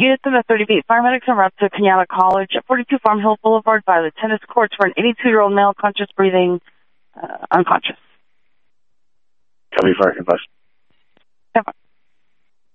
Units in the 30 feet. Paramedics en route to Kenyatta College at 42 Farm Hill Boulevard by the tennis courts for an 82-year-old male, conscious breathing, unconscious. Copy for concussion.